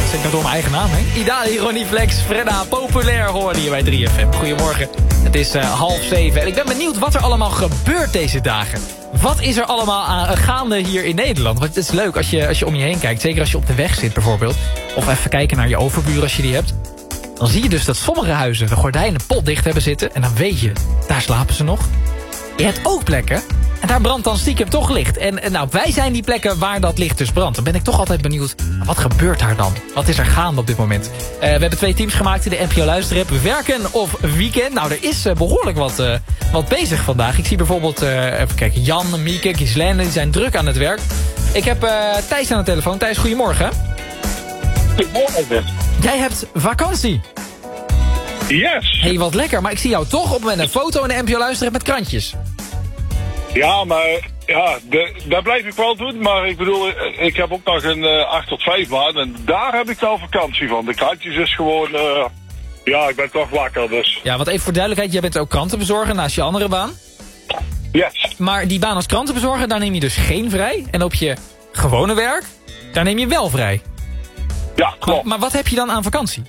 Zeg ik door mijn eigen naam heen. Idali, Ronnie Flex, Fredda, populair hoorde je bij 3FM. Goedemorgen, het is 6:30 en ik ben benieuwd wat er allemaal gebeurt deze dagen. Wat is er allemaal aan gaande hier in Nederland? Want het is leuk als je om je heen kijkt. Zeker als je op de weg zit bijvoorbeeld. Of even kijken naar je overburen als je die hebt. Dan zie je dus dat sommige huizen de gordijnen potdicht hebben zitten. En dan weet je, daar slapen ze nog. Je hebt ook plekken. En daar brandt dan stiekem toch licht. En nou, wij zijn die plekken waar dat licht dus brandt. Dan ben ik toch altijd benieuwd, wat gebeurt daar dan? Wat is er gaande op dit moment? We hebben 2 teams gemaakt in de NPO Luisterapp. Werken of weekend? Nou, er is behoorlijk wat bezig vandaag. Ik zie bijvoorbeeld, even kijken, Jan, Mieke, Gislaine, die zijn druk aan het werk. Ik heb Thijs aan de telefoon. Thijs, goedemorgen. Goedemorgen. Jij hebt vakantie. Yes. Hé, wat lekker. Maar ik zie jou toch op met een foto in de NPO Luisterapp met krantjes. Ja, maar dat blijf ik wel doen. Maar ik bedoel, ik heb ook nog een 8 tot 5 baan. En daar heb ik wel vakantie van. De krantjes is gewoon, ik ben toch wakker dus. Ja, want even voor duidelijkheid, jij bent ook krantenbezorger naast je andere baan. Yes. Maar die baan als krantenbezorger, daar neem je dus geen vrij. En op je gewone werk, daar neem je wel vrij. Ja, klopt. Maar wat heb je dan aan vakantie?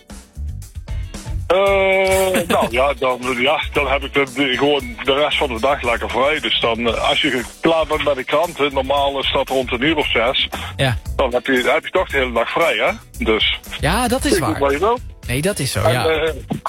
Dan heb ik gewoon de rest van de dag lekker vrij. Dus dan, als je klaar bent met de kranten, normaal staat rond 1 uur of 6. Ja. Dan heb je toch de hele dag vrij, hè? Dus. Ja, dat is waar. Doe wat je wil. Nee, dat is zo, En, ja.